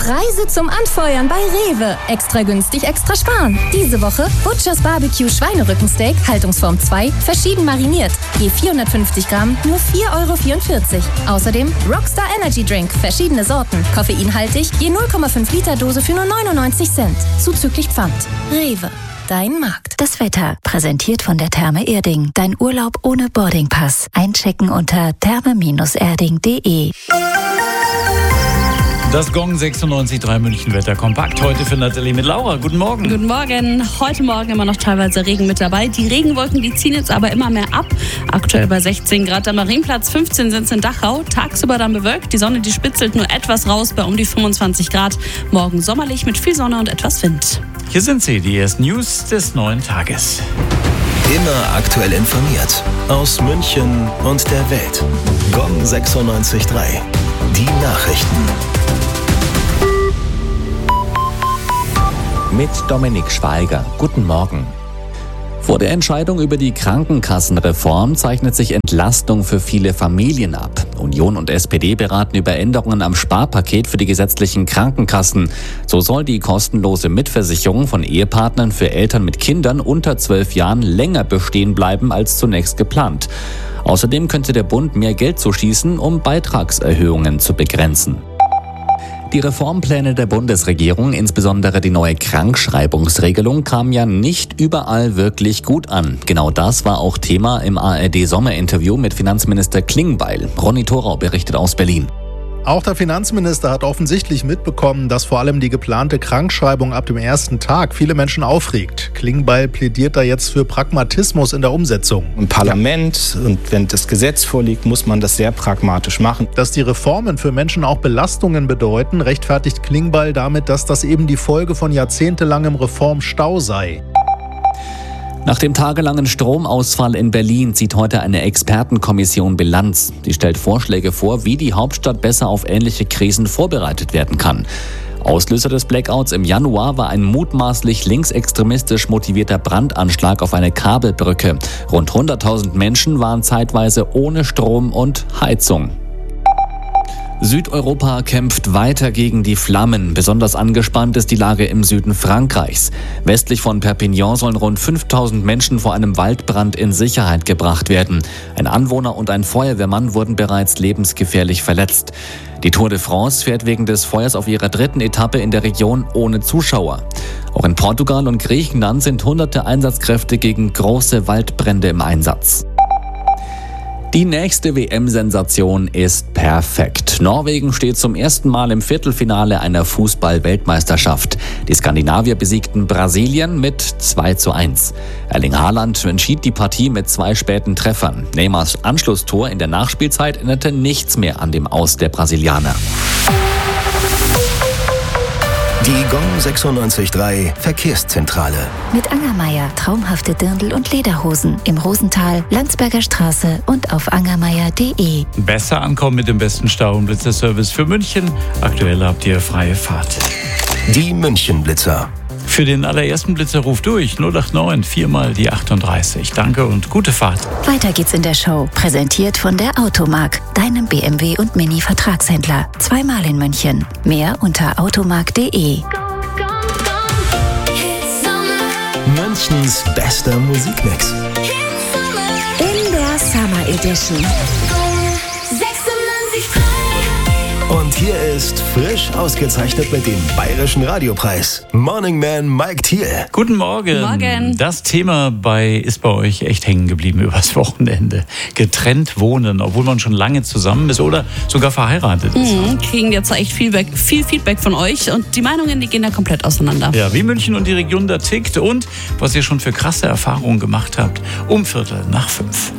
Preise zum Anfeuern bei Rewe. Extra günstig, extra sparen. Diese Woche Butchers Barbecue Schweinerückensteak, Haltungsform 2, verschieden mariniert. Je 450 Gramm, nur 4,44 €. Außerdem Rockstar Energy Drink, verschiedene Sorten, koffeinhaltig, je 0,5 Liter Dose für nur 99 Cent. Zuzüglich Pfand. Rewe. Dein Markt. Das Wetter, präsentiert von der Therme Erding. Dein Urlaub ohne Boardingpass. Einchecken unter therme-erding.de. Das Gong 96.3 München Wetter kompakt. Heute für Nathalie mit Laura. Guten Morgen. Guten Morgen. Heute Morgen immer noch teilweise Regen mit dabei. Die Regenwolken, die ziehen jetzt aber immer mehr ab. Aktuell bei 16 Grad am Marienplatz, 15 sind es in Dachau. Tagsüber dann bewölkt. Die Sonne, die spitzelt nur etwas raus bei um die 25 Grad. Morgen sommerlich mit viel Sonne und etwas Wind. Hier sind sie, die ersten News des neuen Tages. Immer aktuell informiert. Aus München und der Welt. Gong 96.3. Die Nachrichten. Mit Dominik Schweiger. Guten Morgen. Vor der Entscheidung über die Krankenkassenreform zeichnet sich Entlastung für viele Familien ab. Union und SPD beraten über Änderungen am Sparpaket für die gesetzlichen Krankenkassen. So soll die kostenlose Mitversicherung von Ehepartnern für Eltern mit Kindern unter 12 Jahren länger bestehen bleiben als zunächst geplant. Außerdem könnte der Bund mehr Geld zuschießen, um Beitragserhöhungen zu begrenzen. Die Reformpläne der Bundesregierung, insbesondere die neue Krankschreibungsregelung, kamen ja nicht überall wirklich gut an. Genau das war auch Thema im ARD-Sommerinterview mit Finanzminister Klingbeil. Ronny Thorau berichtet aus Berlin. Auch der Finanzminister hat offensichtlich mitbekommen, dass vor allem die geplante Krankschreibung ab dem ersten Tag viele Menschen aufregt. Klingbeil plädiert da jetzt für Pragmatismus in der Umsetzung. Im Parlament und wenn das Gesetz vorliegt, muss man das sehr pragmatisch machen. Dass die Reformen für Menschen auch Belastungen bedeuten, rechtfertigt Klingbeil damit, dass das eben die Folge von jahrzehntelangem Reformstau sei. Nach dem tagelangen Stromausfall in Berlin zieht heute eine Expertenkommission Bilanz. Sie stellt Vorschläge vor, wie die Hauptstadt besser auf ähnliche Krisen vorbereitet werden kann. Auslöser des Blackouts im Januar war ein mutmaßlich linksextremistisch motivierter Brandanschlag auf eine Kabelbrücke. Rund 100.000 Menschen waren zeitweise ohne Strom und Heizung. Südeuropa kämpft weiter gegen die Flammen. Besonders angespannt ist die Lage im Süden Frankreichs. Westlich von Perpignan sollen rund 5.000 Menschen vor einem Waldbrand in Sicherheit gebracht werden. Ein Anwohner und ein Feuerwehrmann wurden bereits lebensgefährlich verletzt. Die Tour de France fährt wegen des Feuers auf ihrer 3. Etappe in der Region ohne Zuschauer. Auch in Portugal und Griechenland sind hunderte Einsatzkräfte gegen große Waldbrände im Einsatz. Die nächste WM-Sensation ist perfekt. Norwegen steht zum ersten Mal im Viertelfinale einer Fußball-Weltmeisterschaft. Die Skandinavier besiegten Brasilien mit 2:1. Erling Haaland entschied die Partie mit 2 späten Treffern. Neymars Anschlusstor in der Nachspielzeit änderte nichts mehr an dem Aus der Brasilianer. Die Gong 96.3 Verkehrszentrale. Mit Angermeier traumhafte Dirndl und Lederhosen im Rosental, Landsberger Straße und auf angermeier.de. Besser ankommen mit dem besten Stau- und Blitzerservice für München. Aktuell habt ihr freie Fahrt. Die München-Blitzer. Für den allerersten Blitzer ruf durch 089 4 die 38. Danke und gute Fahrt. Weiter geht's in der Show. Präsentiert von der Automark, deinem BMW und Mini-Vertragshändler. 2-mal in München. Mehr unter automark.de. Münchens bester Musikmix. In der Summer Edition. Und hier ist frisch ausgezeichnet mit dem Bayerischen Radiopreis. Morning Man Mike Thiel. Guten Morgen. Morgen. Das Thema ist bei euch echt hängen geblieben übers Wochenende. Getrennt wohnen, obwohl man schon lange zusammen ist oder sogar verheiratet ist. Kriegen jetzt echt viel Feedback von euch und die Meinungen, die gehen da komplett auseinander. Ja, wie München und die Region da tickt und was ihr schon für krasse Erfahrungen gemacht habt. Um 4:45.